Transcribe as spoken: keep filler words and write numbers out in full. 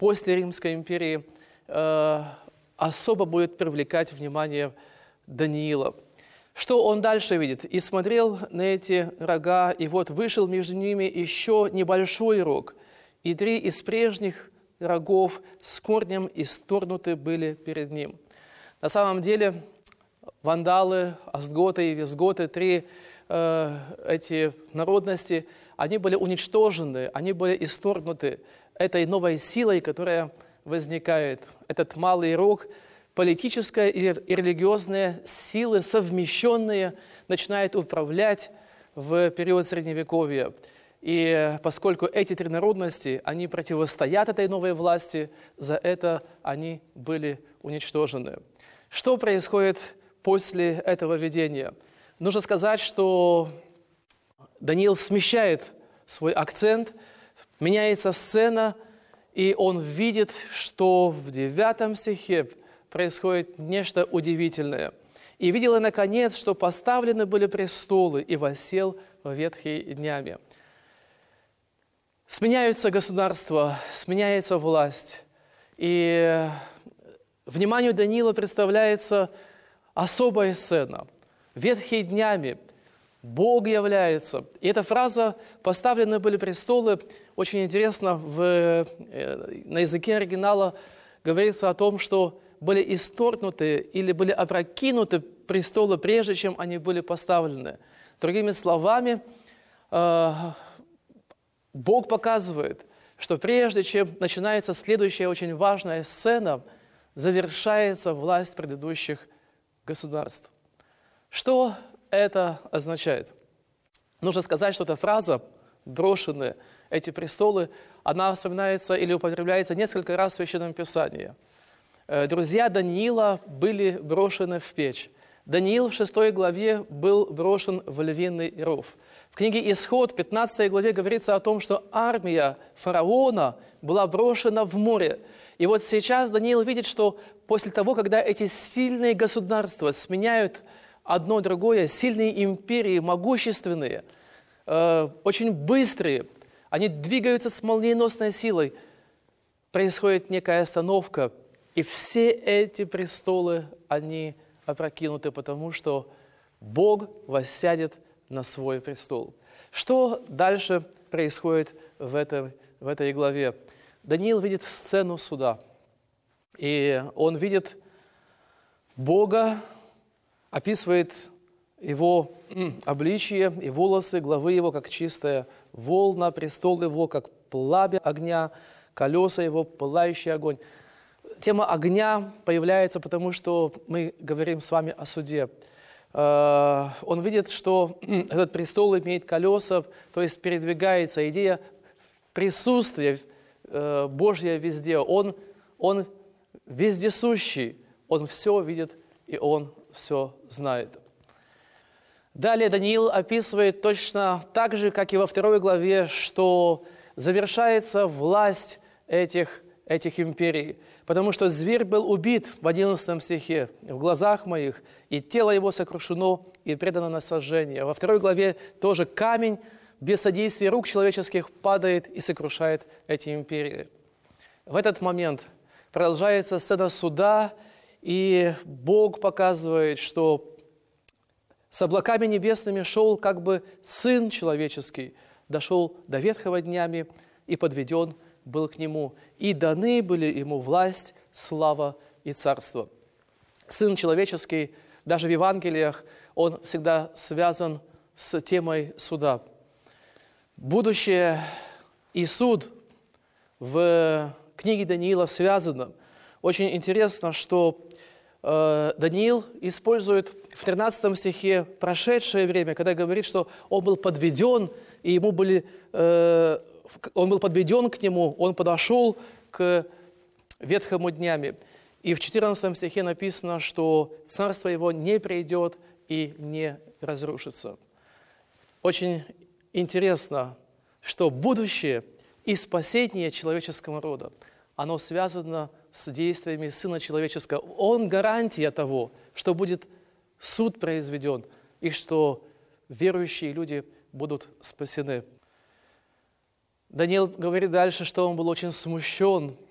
после Римской империи э, особо будет привлекать внимание Даниила. Что он дальше видит? «И смотрел на эти рога, и вот вышел между ними еще небольшой рог, и три из прежних рогов с корнем исторгнуты были перед ним». На самом деле вандалы, остготы и визготы, три э, эти народности, они были уничтожены, они были исторгнуты этой новой силой, которая возникает. Этот малый рог, политическая и религиозная силы, совмещенные, начинают управлять в период Средневековья. И поскольку эти три народности, они противостоят этой новой власти, за это они были уничтожены. Что происходит после этого видения? Нужно сказать, что Даниил смещает свой акцент, меняется сцена, и он видит, что в девятом стихе происходит нечто удивительное. «И видел я, наконец, что поставлены были престолы, и воссел в ветхие днями». Сменяются государства, сменяется власть. И вниманию Даниила представляется особая сцена. Ветхие днями Бог является. И эта фраза «поставлены были престолы» очень интересно, в, на языке оригинала говорится о том, что были исторгнуты или были опрокинуты престолы, прежде чем они были поставлены. Другими словами, Бог показывает, что прежде чем начинается следующая очень важная сцена, завершается власть предыдущих государств. Что это означает? Нужно сказать, что эта фраза «брошены эти престолы», она вспоминается или употребляется несколько раз в Священном Писании. Друзья Даниила были брошены в печь. Даниил в шестой главе был брошен в львиный ров. В книге «Исход» в пятнадцатой главе говорится о том, что армия фараона была брошена в море. И вот сейчас Даниил видит, что после того, когда эти сильные государства сменяют одно другое, сильные империи, могущественные, э, очень быстрые, они двигаются с молниеносной силой, происходит некая остановка, и все эти престолы, они опрокинуты, потому что Бог воссядет на свой престол. Что дальше происходит в этой, в этой главе? Даниил видит сцену суда, и он видит Бога, описывает его обличие и волосы, главы его, как чистая волна, престол его, как пламя огня, колеса его, пылающий огонь. Тема огня появляется, потому что мы говорим с вами о суде. Он видит, что этот престол имеет колеса, то есть передвигается. Идея присутствия Божья везде. Он, он вездесущий, он все видит и он все знает. Далее Даниил описывает точно так же, как и во второй главе, что завершается власть этих, этих империй. Потому что зверь был убит в одиннадцатом стихе в глазах моих, и тело его сокрушено и предано на сожжение. Во второй главе тоже камень без содействия рук человеческих падает и сокрушает эти империи. В этот момент продолжается сцена суда, и Бог показывает, что с облаками небесными шел как бы Сын Человеческий, дошел до ветхого днями и подведен был к Нему. И даны были Ему власть, слава и царство. Сын Человеческий, даже в Евангелиях, он всегда связан с темой суда. Будущее и суд в книге Даниила связано. Очень интересно, что э, Даниил использует в тринадцатом стихе прошедшее время, когда говорит, что он был подведен, и ему были, э, он был подведен к нему, он подошел к ветхому днями. И в четырнадцатом стихе написано, что царство его не придет и не разрушится. Очень интересно, что будущее и спасение человеческого рода, оно связано с действиями Сына Человеческого. Он гарантия того, что будет суд произведен и что верующие люди будут спасены. Даниил говорит дальше, что он был очень смущен